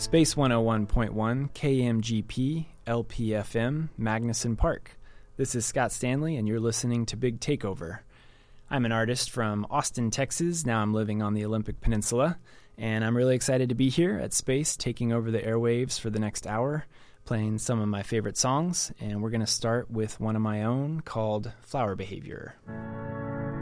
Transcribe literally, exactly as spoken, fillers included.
Space one oh one point one, K M G P, L P F M, Magnuson Park. This is Scott Stanley, and you're listening to Big Takeover. I'm an artist from Austin, Texas. Now I'm living on the Olympic Peninsula, and I'm really excited to be here at Space, taking over the airwaves for the next hour, playing some of my favorite songs, and we're going to start with one of my own called Flower Behavior.